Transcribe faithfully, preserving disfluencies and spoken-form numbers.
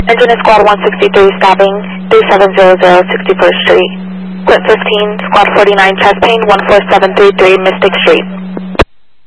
Engine is Squad one sixty-three, stopping three seven zero zero sixty-first Street. Quit fifteen, Squad forty-nine, chest pain, one four seven three three, Mystic Street.